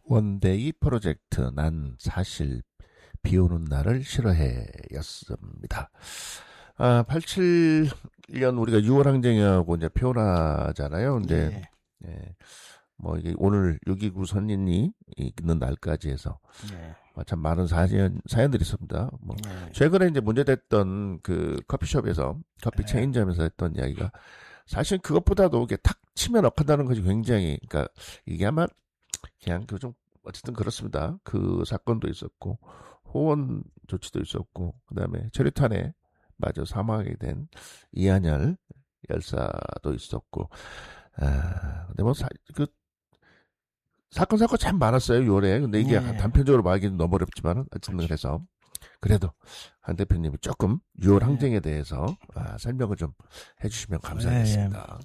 원데이 프로젝트 난 사실 비 오는 날을 싫어해 였습니다. 87년 우리가 6월 항쟁하고 이제 표현하잖아요. 근데 예, 뭐 이게 오늘 6.29 선인이 있는 날까지 해서 참 많은 사연들이 있습니다. 뭐 최근에 이제 문제됐던 그 커피숍에서 커피 체인점에서 했던 이야기가 사실 그것보다도 이게 탁 치면 억한다는 것이 굉장히 그러니까 이게 아마 그냥 그 좀 어쨌든 그렇습니다. 그 사건도 있었고 호원 조치도 있었고 그다음에 최루탄에 맞아 사망하게 된 이한열 열사도 있었고 근데 뭐 그 사건 참 많았어요 6월에. 근데 이게 단편적으로 말하기는 너무 어렵지만은 어쨌든 그래서 그래도 한 대표님이 조금 6월 항쟁에 대해서 설명을 좀 해주시면 감사하겠습니다.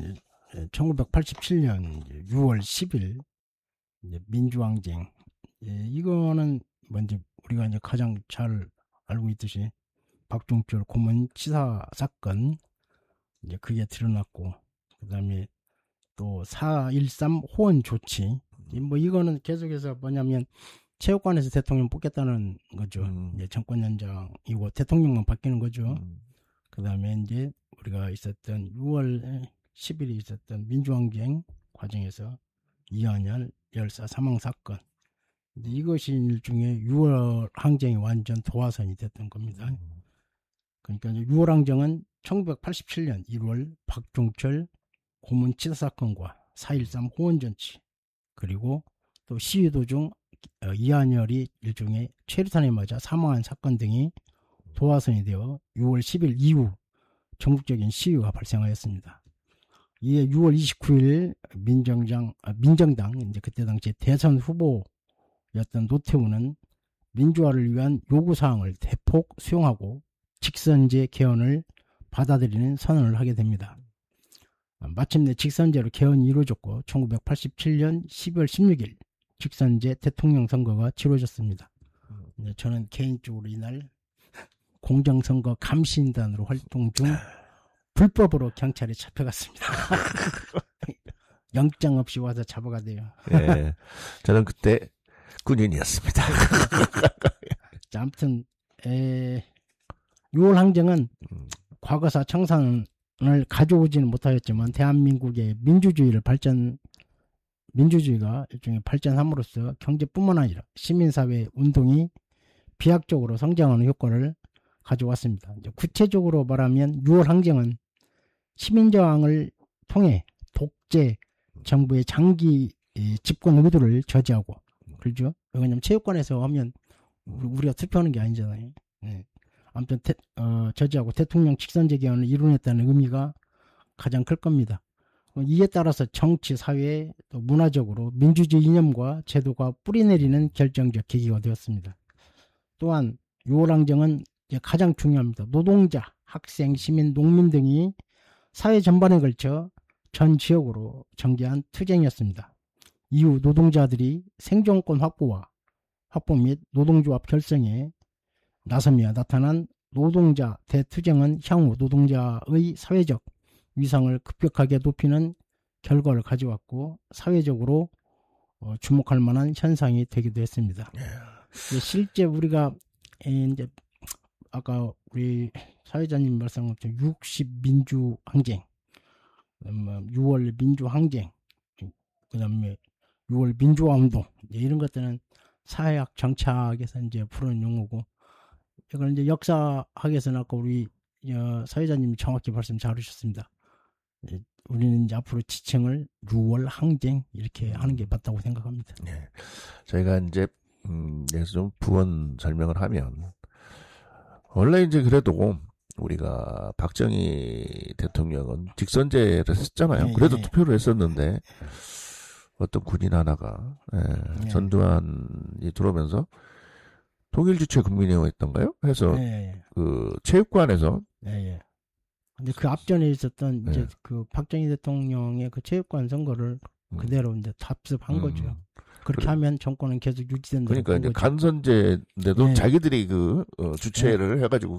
1987년 6월 10일 이제 민주항쟁. 이거는 먼저 우리가 이제 가장 잘 알고 있듯이 박종철 고문 치사 사건 이제 그게 드러났고 그다음에 또 4.13 호원 조치. 뭐 이거는 계속해서 뭐냐면 체육관에서 대통령 뽑겠다는 거죠. 이제 정권 연장이고 대통령만 바뀌는 거죠. 그다음에 이제 우리가 있었던 6월 10일에 있었던 민주항쟁 과정에서 이한열 열사 사망 사건. 이것이 일종의 6월 항쟁이 완전 도화선이 됐던 겁니다. 그러니까 6월 항쟁은 1987년 1월 박종철 고문 치사 사건과 4.13 호원 전치 그리고 또 시위 도중 이한열이 일종의 최루탄에 맞아 사망한 사건 등이 도화선이 되어 6월 10일 이후 전국적인 시위가 발생하였습니다. 이에 6월 29일 민정당 이제 그때 당시 대선 후보였던 노태우는 민주화를 위한 요구사항을 대폭 수용하고 직선제 개헌을 받아들이는 선언을 하게 됩니다. 마침내 직선제로 개헌이 이루어졌고 1987년 12월 16일 직선제 대통령 선거가 치러졌습니다. 저는 개인적으로 이날 공정선거 감시인단으로 활동 중 불법으로 경찰에 잡혀갔습니다. 영장 없이 와서 잡아가대요. 예, 저는 그때 군인이었습니다. 자, 아무튼 6월 항쟁은 과거사 청산을 가져오지는 못하였지만 대한민국의 민주주의가 일종의 발전함으로써 경제뿐만 아니라 시민사회 운동이 비약적으로 성장하는 효과를 가져왔습니다. 이제 구체적으로 말하면 6월 항쟁은 시민저항을 통해 독재 정부의 장기 집권 의도를 저지하고 그렇죠? 왜냐하면 체육관에서 하면 우리가 투표하는 게 아니잖아요. 아무튼 저지하고 대통령 직선제 개헌을 이뤄냈다는 의미가 가장 클 겁니다. 이에 따라서 정치, 사회, 또 문화적으로 민주주의 이념과 제도가 뿌리내리는 결정적 계기가 되었습니다. 또한 6월 항쟁은 가장 중요합니다. 노동자, 학생, 시민, 농민 등이 사회 전반에 걸쳐 전 지역으로 전개한 투쟁이었습니다. 이후 노동자들이 생존권 확보 및 노동조합 결성에 나서며 나타난 노동자 대투쟁은 향후 노동자의 사회적 위상을 급격하게 높이는 결과를 가져왔고 사회적으로 주목할 만한 현상이 되기도 했습니다. 실제 우리가 이제 아까 우리 사회자님 말씀한 것처럼 60 민주항쟁, 6월 민주항쟁, 그다음에 6월 민주화운동 이런 것들은 사회학 정치학에서 이제 푸는 용어고 이걸 이제 역사학에서는 아까 우리 사회자님이 정확히 말씀 잘하셨습니다. 우리는 이제 앞으로 지칭을 6월 항쟁 이렇게 하는 게 맞다고 생각합니다. 네. 저희가 이제 여기서 좀 부원 설명을 하면 원래 이제 그래도 우리가 박정희 대통령은 직선제를 했잖아요. 그래도 투표를 했었는데 어떤 군인 하나가 전두환이 들어오면서 통일 주체 국민회의였던가요? 해서 그 체육관에서 근데 그 앞전에 있었던 이제 그 박정희 대통령의 그 체육관 선거를 그대로 이제 답습한 거죠. 그렇게 하면 정권은 계속 유지된다. 그러니까 이제 간선제인데도 자기들이 주체를 해가지고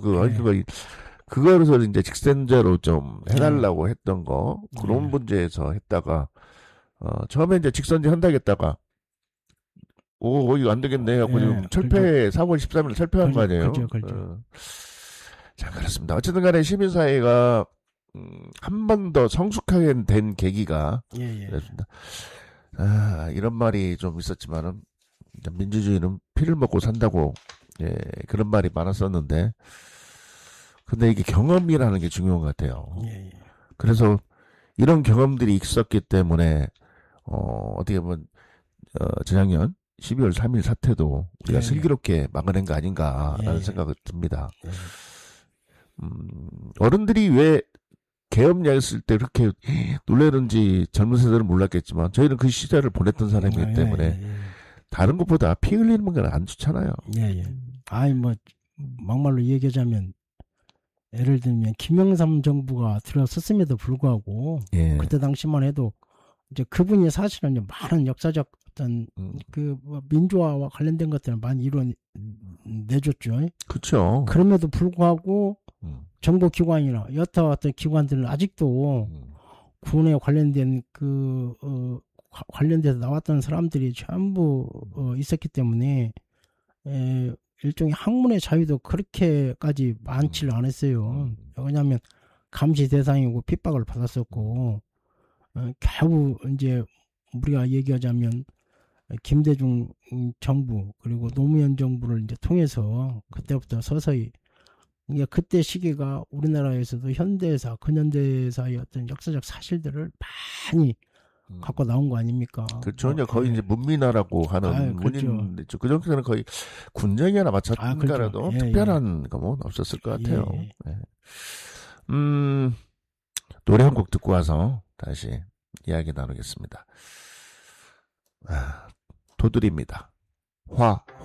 그거에서 이제 직선제로 좀 해달라고 했던 거 그런 문제에서 했다가 처음에 이제 직선제 한다겠다가 이거 안 되겠네. 하고 지금 철폐, 4월 13일 철폐한 거 아니에요? 그렇죠. 자, 그렇습니다. 어쨌든 간에 시민사회가, 한 번 더 성숙하게 된 계기가, 그렇습니다. 이런 말이 좀 있었지만은, 민주주의는 피를 먹고 산다고, 그런 말이 많았었는데, 근데 이게 경험이라는 게 중요한 것 같아요. 그래서 이런 경험들이 있었기 때문에, 어떻게 보면, 재작년 12월 3일 사태도 우리가 슬기롭게 막아낸 거 아닌가라는 생각이 듭니다. 어른들이 왜 계엄 야했을 때 그렇게 놀라는지 젊은 세대는 몰랐겠지만 저희는 그 시절을 보냈던 사람이기 때문에 다른 것보다 피 흘리는 건 안 좋잖아요. 아이 뭐 막말로 얘기하자면 예를 들면 김영삼 정부가 들어섰음에도 불구하고 그때 당시만 해도 이제 그분이 사실은 이제 많은 역사적 어떤 뭐 민주화와 관련된 것들을 많이 이뤄내줬죠. 그렇죠. 그럼에도 불구하고 정보기관이나 여타 어떤 기관들은 아직도 군에 관련된 관련돼서 나왔던 사람들이 전부 있었기 때문에 일종의 학문의 자유도 그렇게까지 많지를 않았어요. 왜냐하면 감시 대상이고 핍박을 받았었고 겨우 이제 우리가 얘기하자면 김대중 정부 그리고 노무현 정부를 이제 통해서 그때부터 서서히 그때 시기가 우리나라에서도 현대사, 근현대사의 어떤 역사적 사실들을 많이 갖고 나온 거 아닙니까? 그렇죠. 거의 이제 문민화라고 하는 문인, 그렇죠. 그 정도는 거의 군정이나 마찬가지라도 그렇죠. 특별한 거 뭐 없었을 것 같아요. 노래 한 곡 듣고 와서 다시 이야기 나누겠습니다. 도들입니다. 화.